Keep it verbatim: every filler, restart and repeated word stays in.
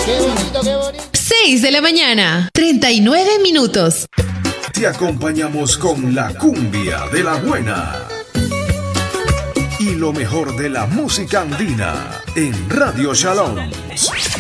Qué bonito, qué bonito. seis de la mañana, treinta y nueve minutos. Te acompañamos con la cumbia de la buena y lo mejor de la música andina en Radio Shalom.